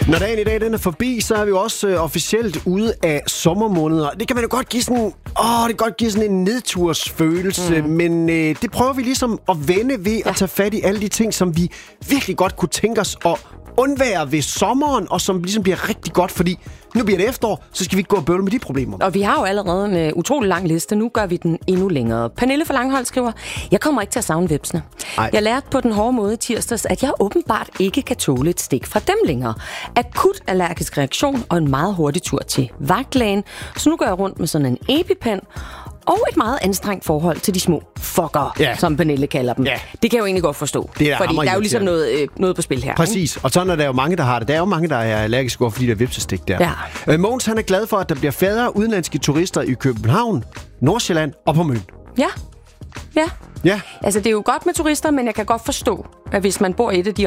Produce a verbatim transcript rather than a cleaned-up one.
Når dagen i dag den er forbi, så er vi jo også øh, officielt ude af sommermåneder. Det kan man jo godt give sådan, åh, det kan godt give sådan en nedtursfølelse, mm. men øh, det prøver vi ligesom at vende ved ja. at tage fat i alle de ting, som vi virkelig godt kunne tænke os at undvære ved sommeren, og som ligesom bliver rigtig godt, fordi nu bliver det efterår, så skal vi ikke gå og bøvle med de problemer. Og vi har jo allerede en uh, utrolig lang liste. Nu gør vi den endnu længere. Pernille fra Langholdt skriver, jeg kommer ikke til at savne vepsene. Ej. Jeg lærte på den hårde måde i tirsdags, at jeg åbenbart ikke kan tåle et stik fra dem længere. Akut allergisk reaktion og en meget hurtig tur til vagtlægen. Så nu går jeg rundt med sådan en EpiPen og et meget anstrengt forhold til de små fucker, ja. som Pernille kalder dem. Ja. Det kan jeg jo egentlig godt forstå. Det er fordi der er jo ligesom noget, øh, noget på spil her. Præcis, og sådan er der jo mange, der har det. Der er jo mange, der er allergiske over, fordi der er vepsestik der. Ja. Øh, Mogens, han er glad for, at der bliver færre udenlandske turister i København, Nordsjælland og på Møn. Ja, ja. Ja. Altså, det er jo godt med turister, men jeg kan godt forstå, at hvis man bor i et af de